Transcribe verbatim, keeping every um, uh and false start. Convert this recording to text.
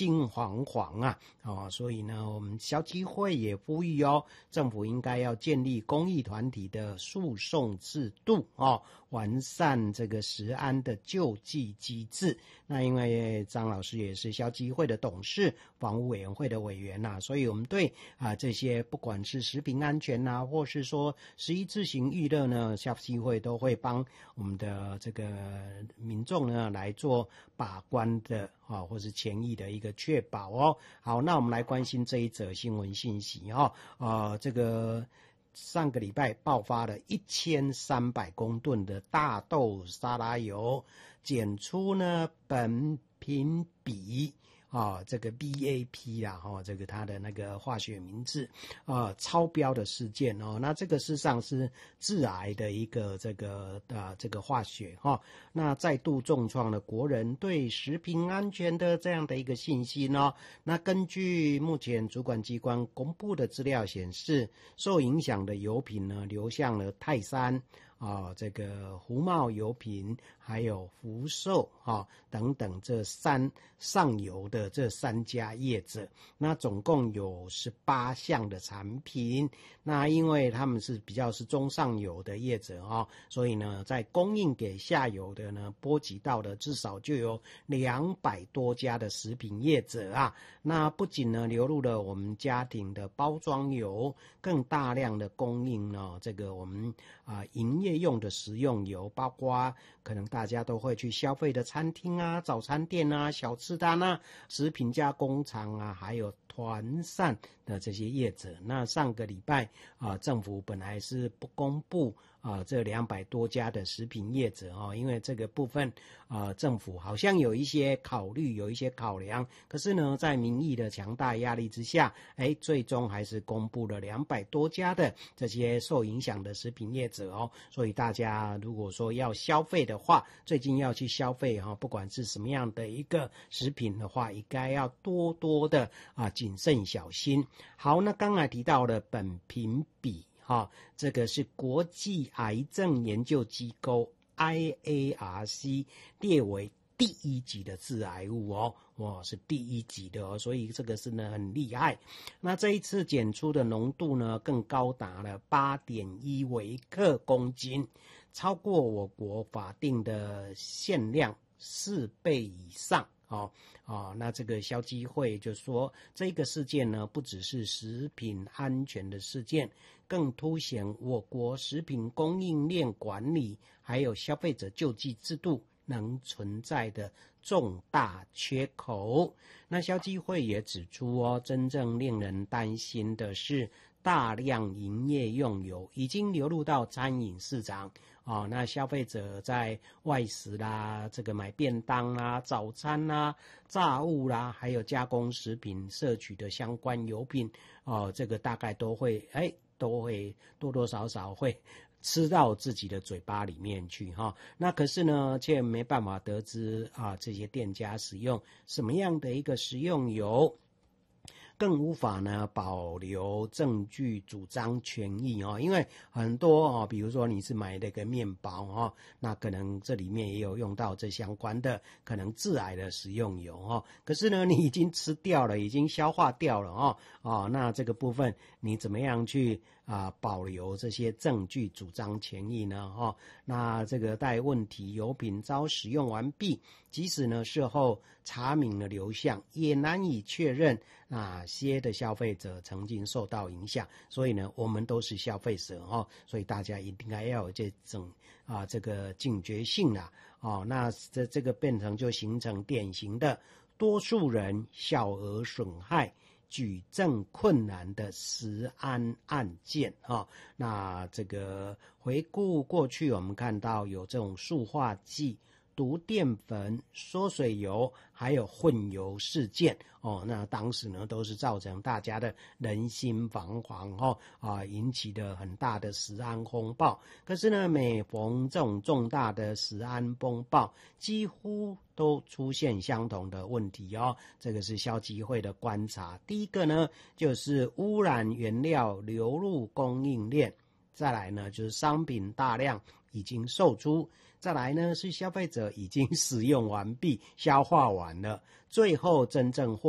心惶惶啊，哦，所以呢，我们消基会也呼吁哦，政府应该要建立公益团体的诉讼制度哦，完善这个食安的救济机制。那因为张老师也是消基会的董事、房屋委员会的委员呐、啊，所以我们对啊这些不管是食品安全呐、啊，或是说食衣住行娱乐呢，消基会都会帮我们的这个民众呢来做把关的啊，或是权益的一个确保哦。好，那我们来关心这一则新闻信息哈、哦，呃，这个。上个礼拜爆发了一千三百公吨的大豆沙拉油，检出呢苯丙芘啊，这个 B A P 啦，哈、哦，这个它的那个化学名字啊，超标的事件哦。那这个事实上是致癌的一个这个啊这个化学哈、哦，那再度重创了国人对食品安全的这样的一个信心哦。那根据目前主管机关公布的资料显示，受影响的油品呢流向了泰山。啊，这个胡茂油品还有福寿啊等等这三上游的这三家业者，那总共有十八项的产品。那因为他们是比较是中上游的业者啊，所以呢，在供应给下游的呢，波及到的至少就有两百多家的食品业者啊。那不仅呢流入了我们家庭的包装油，更大量的供应呢，这个我们啊营业用的食用油，包括可能大家都会去消费的餐厅啊、早餐店啊、小吃摊啊、食品加工厂啊，还有团膳的这些业者。那上个礼拜啊，政府本来是不公布啊这两百多家的食品业者哦，因为这个部分啊，政府好像有一些考虑，有一些考量，可是呢，在民意的强大压力之下，哎，最终还是公布了两百多家的这些受影响的食品业者哦。所以大家如果说要消费的话，最近要去消费哈、哦，不管是什么样的一个食品的话，应该要多多的啊谨慎小心。好，那刚才提到的苯丙芘哈，这个是国际癌症研究机构 I A R C 列为第一级的致癌物哦，哇，是第一级的哦，所以这个是呢很厉害。那这一次检出的浓度呢，更高达了 八点一 微克公斤，超过我国法定的限量四倍以上。哦哦，那这个消基会就说，这个事件呢，不只是食品安全的事件，更凸显我国食品供应链管理还有消费者救济制度能存在的重大缺口。那消基会也指出哦，真正令人担心的是，大量营业用油已经流入到餐饮市场。哦，那消费者在外食啦，这个买便当啦、早餐啦、炸物啦，还有加工食品摄取的相关油品，哦，这个大概都会，哎，都会多多少少会吃到自己的嘴巴里面去哈、哦。那可是呢，却没办法得知啊，这些店家使用什么样的一个食用油。更无法呢保留证据主张权益哦，因为很多哦，比如说你是买那个面包哦，那可能这里面也有用到这相关的可能致癌的食用油哦，可是呢你已经吃掉了，已经消化掉了哦哦，那这个部分你怎么样去啊保留这些证据主张权益呢？哦，那这个待问题油品遭使用完毕，即使呢事后查明了流向，也难以确认哪些的消费者曾经受到影响。所以呢，我们都是消费者哦，所以大家应该要有这种啊这个警觉性啦。哦，那这这个变成就形成典型的多数人小额损害、举证困难的食安案件啊、哦。那这个回顾过去，我们看到有这种塑化剂、毒淀粉、缩水油还有混油事件哦，那当时呢都是造成大家的人心惶惶哦啊，引起的很大的食安风暴。可是呢，每逢这种重大的食安风暴，几乎都出现相同的问题哦。这个是消基会的观察。第一个呢，就是污染原料流入供应链。再来呢，就是商品大量已经售出，再来呢是消费者已经使用完毕、消化完了，最后真正获